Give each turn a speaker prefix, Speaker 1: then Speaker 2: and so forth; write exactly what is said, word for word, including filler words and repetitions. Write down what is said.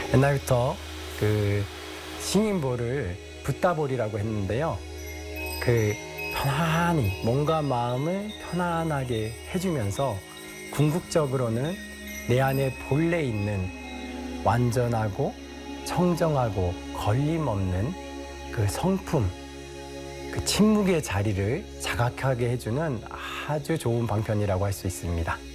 Speaker 1: 옛날부터 그 신인볼을 붓다볼이라고 했는데요. 그 편안히 몸과 마음을 편안하게 해주면서 궁극적으로는 내 안에 본래 있는 완전하고 청정하고 걸림없는 그 성품, 그 침묵의 자리를 자각하게 해주는 아주 좋은 방편이라고 할 수 있습니다.